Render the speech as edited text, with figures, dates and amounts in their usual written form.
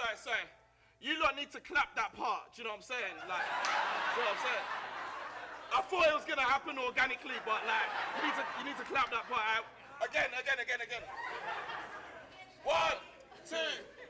sorry. You lot need to clap that part, do you know what I'm saying? Like, do you know what I'm saying? I thought it was gonna happen organically, but like, you need to clap that part out. Again. 1, 2,